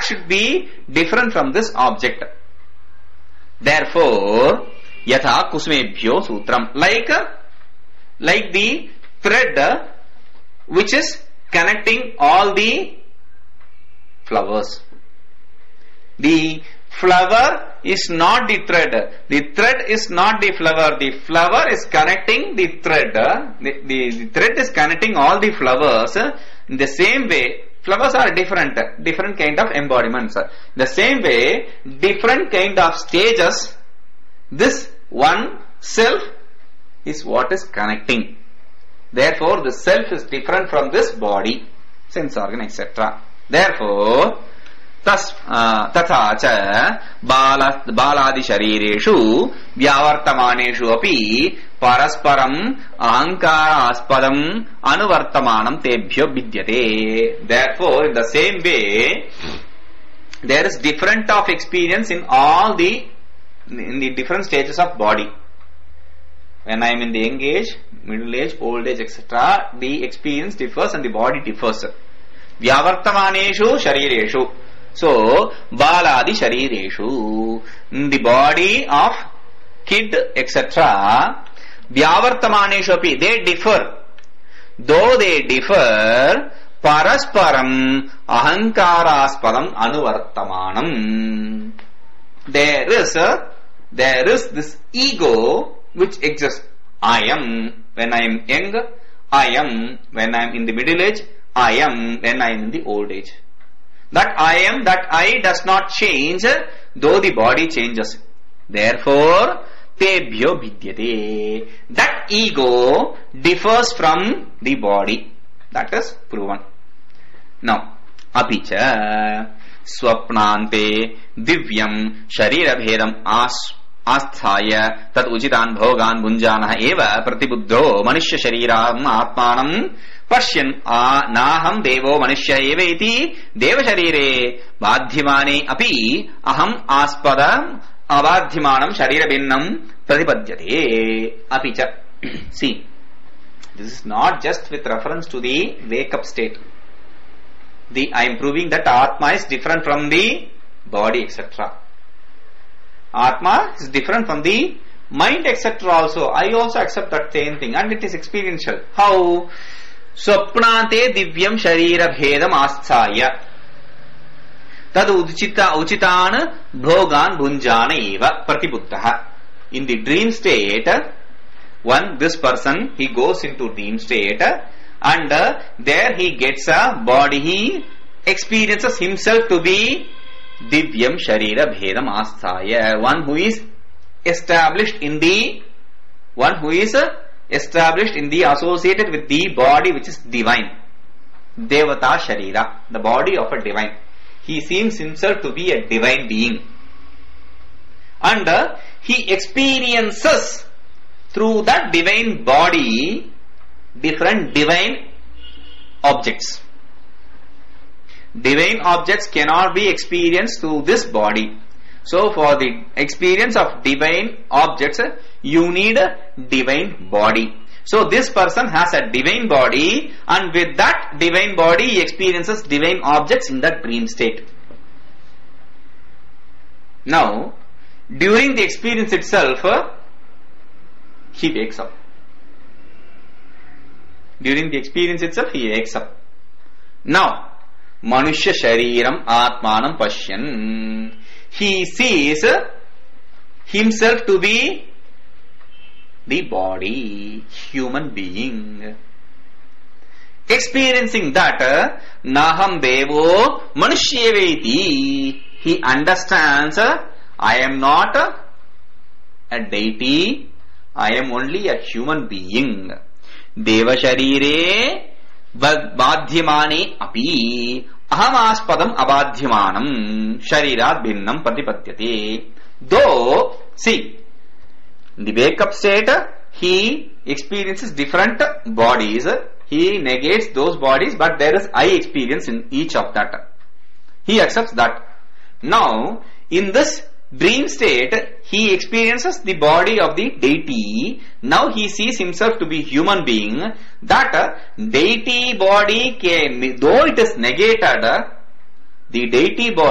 that should be different from this object. Therefore, yatha kusmebhyo sutram, like the thread which is connecting all the flowers. The flower is not the thread is not the flower is connecting the thread. The thread is connecting all the flowers. In the same way, flowers are different kind of embodiments. The same way, different kind of stages, this one self is what is connecting. Therefore, the self is different from this body, sense organ, etc. Therefore, तथा च बालादि शरीरेषु व्यावर्तमानेषु अपि परस्परम् अहंकारास्पदम् अनुवर्तमानम् तेभ्यो विद्यते. Therefore, in the same way, there is different of experience in the different stages of body. When I am in the young age, middle age, old age, etc., the experience differs and the body differs. Vyavartamaneshu sharireshu. So, baladi sharireshu, the body of kid, etc., vyavartamaneshu api, they differ. Though they differ, parasparam ahankaraspadam anuvartamanam. There is this ego which exists. I am when I am young, I am when I am in the middle age, I am when I am in the old age. That I does not change, though the body changes. Therefore, tebhyo vidyate. That ego differs from the body. That is proven. Now, apicha swapnante divyam sharira bhedam asthaya tat uchitan bhogan bunjana eva pratibuddho manishya shariram atmanam Pashyan naham devo manishya eva iti deva sharire badhyamane api aham aspada abadhyamanam sharira binnam pratipadyate. Apicha. See, this is not just with reference to the wake up state. I am proving that Atma is different from the body, etc. Atma is different from the mind, etc. also. I also accept that same thing, and it is experiential. How? Swapnate divyam sharira bhedam asthaya tad uchitan bhogan bunjana eva pratibuddha. In the dream state, this person, he goes into dream state, and there he gets a body, he experiences himself to be divyam sharira bhedam asthaya, one who is established in the associated with the body which is divine, devata sharira, the body of a divine. He seems himself to be a divine being, and he experiences through that divine body different divine objects. Divine objects cannot be experienced through this body. So for the experience of divine objects, you need a divine body. So this person has a divine body, and with that divine body he experiences divine objects in that dream state. Now, during the experience itself, he wakes up. During the experience itself, he wakes up. Now, Manushya Shariram Atmanam Pashyan. He sees himself to be the body, human being. Experiencing that, Naham Devo Manushyeveti. He understands, I am not a deity, I am only a human being. Deva Sharire Badhyamani Api Ahamaspadam Abadhyamanam Sharirat Bhinnam Pratipadyate. Though, see, in the wake up state, he experiences different bodies. He negates those bodies, but there is I experience in each of that. He accepts that. Now, in this dream state, he experiences the body of the deity. Now he sees himself to be human being. That deity body, though it is negated, the deity body